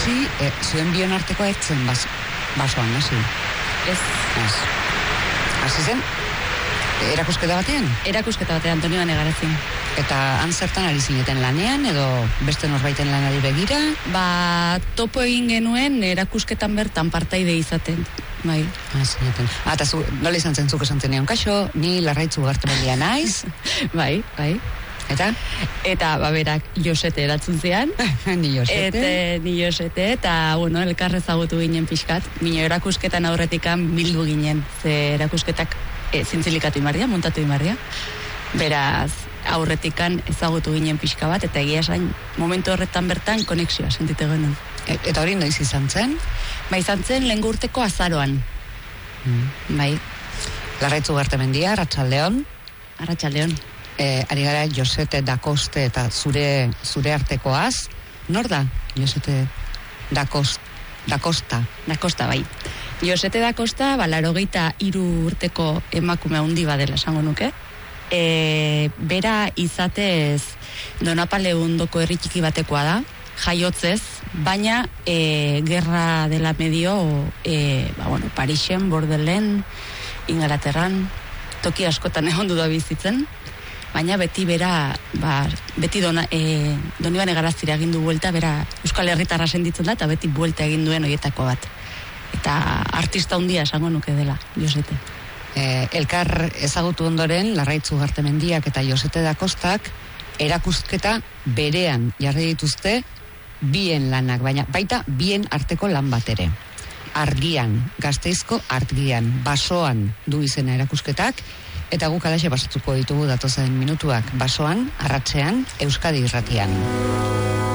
hasi, zuen bion artekoa etzen basoan, hasi. Ez. Hasi zen, erakusketa batean? Erakusketa batean, Antonio Banegarazin. Eta han zertan ari zineten lanean, edo beste norbaiten lanari begira? Topo egin genuen erakusketan bertan partaide izaten. Bai. Zineten. Eta nola izan zen zuk esan zenean, kaixo, ni Larraitz Ugartemendia naiz? Bai. Eta? Eta, berak, Josete eratzen zian. Ni Josete, eta, elkarre ezagutu ginen pixkat. Mino erakusketan aurretikan bildu ginen. Ze erakusketak zintzilikatu imarria, montatu imarria. Beraz, aurretikan ezagutu ginen pixka bat, eta egia esan, momentu horretan bertan konexioa sentite genuen. Eta hori noiz izan zen? Izan zen lehen urteko azaroan. Bai. Larraitz Ugartemendia, Arratsaldeon. Arratsaldeon. Ari gara Josete da Costa eta zure artekoaz. Nor da Josete da Costa? Da Costa, bai. Josete da Costa, 83 urteko emakume handi badela esango nuke. Bera izatez Donapaleondoko herri txiki batekoa da, jaiotzez, baina gerra dela medio Parisen, Bordelen, Ingalaterran, toki askotan egon da bizitzen, baina beti bera, beti Doni Banegarazira egin du buelta, bera Euskal Herritarra senditzen da, eta beti buelta egin duen horietako bat. Eta artista handia esango nuke dela, Josete. Elkar ezagutu ondoren, Larraitz Ugartemendiak eta Josete da Costak erakusketa berean jarri dituzte bien lanak, baina baita bien arteko lan bat ere. Argian, Gasteizko Argian, basoan du izena erakusketak, eta guk alaxe basatuko ditugu datozen minutuak, basoan, arratsean, Euskadi Irratian.